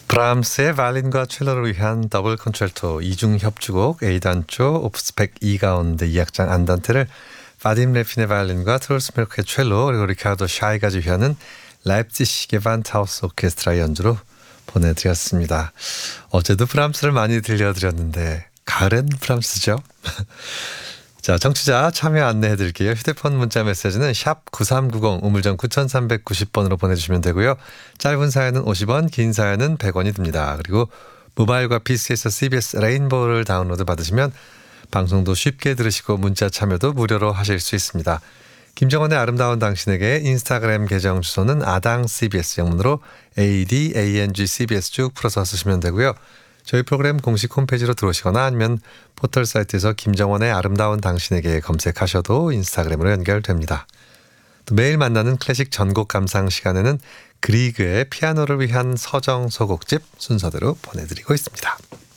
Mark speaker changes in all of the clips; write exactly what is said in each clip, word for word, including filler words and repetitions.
Speaker 1: 브람스의 바이올린과 첼로를 위한 더블 콘체르토 이중 협주곡 A단조 오프스 백이 가운데 이 악장 안단테를 바딤 레핀의 바이올린과 트롤스 멜크의 첼로 그리고 리카르도 샤이가 지휘하는 라입지시 게반트하우스 오케스트라 연주로 보내드렸습니다. 어제도 브람스를 많이 들려드렸는데 가을엔 브람스죠. 자, 청취자 참여 안내해드릴게요. 휴대폰 문자 메시지는 샵 구삼구공 우물정 구삼구공 번으로 보내주시면 되고요. 짧은 사연은 오십 원, 긴 사연은 백 원이 듭니다. 그리고 모바일과 피시에서 씨비에스 레인보우를 다운로드 받으시면 방송도 쉽게 들으시고 문자 참여도 무료로 하실 수 있습니다. 김정원의 아름다운 당신에게 인스타그램 계정 주소는 아당 씨비에스 영문으로 에이디에이엔지 씨비에스 쭉 풀어서 쓰시면 되고요. 저희 프로그램 공식 홈페이지로 들어오시거나 아니면 포털 사이트에서 김정원의 아름다운 당신에게 검색하셔도 인스타그램으로 연결됩니다. 또 매일 만나는 클래식 전곡 감상 시간에는 그리그의 피아노를 위한 서정 소곡집 순서대로 보내드리고 있습니다.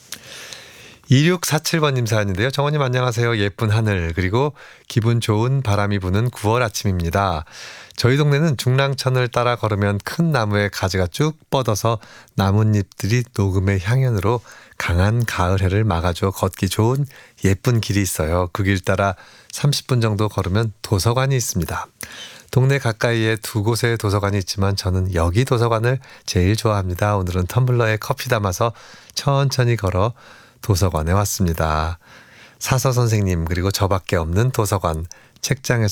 Speaker 1: 이육사칠 번님 사연인데요. 정원님 안녕하세요. 예쁜 하늘 그리고 기분 좋은 바람이 부는 구월 아침입니다. 저희 동네는 중랑천을 따라 걸으면 큰 나무에 가지가 쭉 뻗어서 나뭇잎들이 녹음의 향연으로 강한 가을 해를 막아줘 걷기 좋은 예쁜 길이 있어요. 그 길 따라 삼십 분 정도 걸으면 도서관이 있습니다. 동네 가까이에 두 곳의 도서관이 있지만 저는 여기 도서관을 제일 좋아합니다. 오늘은 텀블러에 커피 담아서 천천히 걸어 도서관에 왔습니다. 사서 선생님 그리고 저밖에 없는 도서관 책장에서